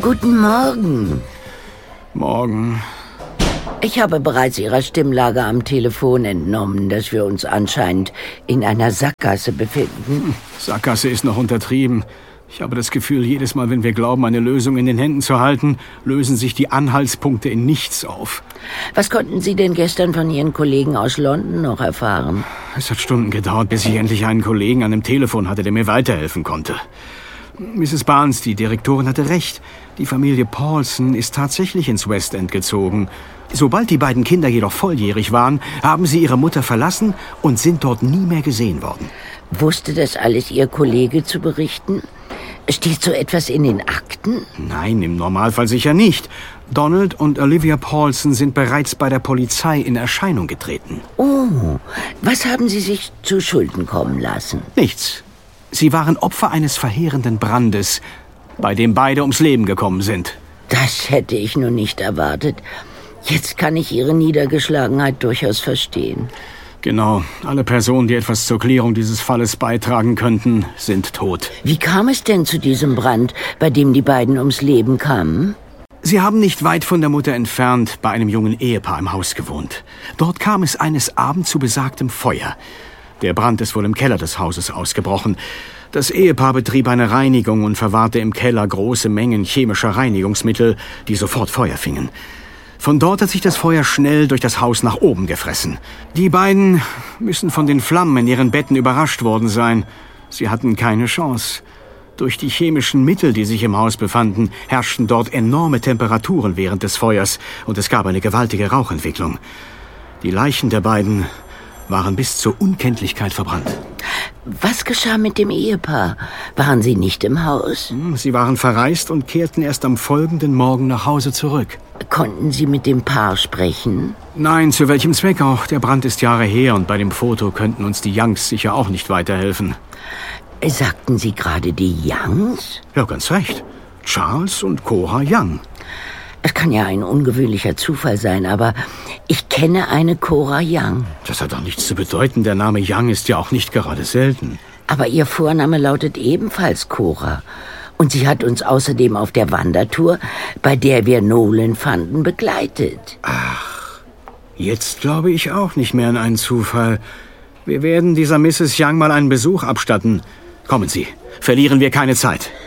Guten Morgen. Morgen. Ich habe bereits Ihrer Stimmlage am Telefon entnommen, dass wir uns anscheinend in einer Sackgasse befinden. Sackgasse ist noch untertrieben. Ich habe das Gefühl, jedes Mal, wenn wir glauben, eine Lösung in den Händen zu halten, lösen sich die Anhaltspunkte in nichts auf. Was konnten Sie denn gestern von Ihren Kollegen aus London noch erfahren? Es hat Stunden gedauert, bis ich endlich einen Kollegen an dem Telefon hatte, der mir weiterhelfen konnte. Mrs. Barnes, die Direktorin, hatte recht. Die Familie Paulson ist tatsächlich ins West End gezogen. Sobald die beiden Kinder jedoch volljährig waren, haben sie ihre Mutter verlassen und sind dort nie mehr gesehen worden. Wusste das alles Ihr Kollege zu berichten? Steht so etwas in den Akten? Nein, im Normalfall sicher nicht. Donald und Olivia Paulson sind bereits bei der Polizei in Erscheinung getreten. Oh, was haben Sie sich zu Schulden kommen lassen? Nichts. Sie waren Opfer eines verheerenden Brandes, bei dem beide ums Leben gekommen sind. Das hätte ich nur nicht erwartet. Jetzt kann ich Ihre Niedergeschlagenheit durchaus verstehen. Genau. Alle Personen, die etwas zur Klärung dieses Falles beitragen könnten, sind tot. Wie kam es denn zu diesem Brand, bei dem die beiden ums Leben kamen? Sie haben nicht weit von der Mutter entfernt bei einem jungen Ehepaar im Haus gewohnt. Dort kam es eines Abends zu besagtem Feuer. Der Brand ist wohl im Keller des Hauses ausgebrochen. Das Ehepaar betrieb eine Reinigung und verwahrte im Keller große Mengen chemischer Reinigungsmittel, die sofort Feuer fingen. Von dort hat sich das Feuer schnell durch das Haus nach oben gefressen. Die beiden müssen von den Flammen in ihren Betten überrascht worden sein. Sie hatten keine Chance. Durch die chemischen Mittel, die sich im Haus befanden, herrschten dort enorme Temperaturen während des Feuers und es gab eine gewaltige Rauchentwicklung. Die Leichen der beiden waren bis zur Unkenntlichkeit verbrannt. Was geschah mit dem Ehepaar? Waren sie nicht im Haus? Sie waren verreist und kehrten erst am folgenden Morgen nach Hause zurück. Konnten Sie mit dem Paar sprechen? Nein, zu welchem Zweck auch? Der Brand ist Jahre her und bei dem Foto könnten uns die Youngs sicher auch nicht weiterhelfen. Sagten Sie gerade die Youngs? Ja, ganz recht. Charles und Cora Young. Es kann ja ein ungewöhnlicher Zufall sein, aber ich kenne eine Cora Young. Das hat doch nichts zu bedeuten. Der Name Young ist ja auch nicht gerade selten. Aber ihr Vorname lautet ebenfalls Cora. Und sie hat uns außerdem auf der Wandertour, bei der wir Nolan fanden, begleitet. Ach, jetzt glaube ich auch nicht mehr an einen Zufall. Wir werden dieser Mrs. Young mal einen Besuch abstatten. Kommen Sie, verlieren wir keine Zeit.